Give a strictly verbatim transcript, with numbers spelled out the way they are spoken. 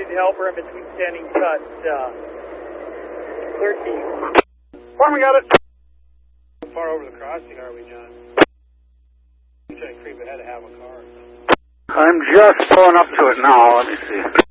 need help or in between standing cut. Uh, clear key. Farm, we got it. How far over the crossing are we, John? I'm trying to creep ahead of have a car. I'm just pulling up to it now. Let me see.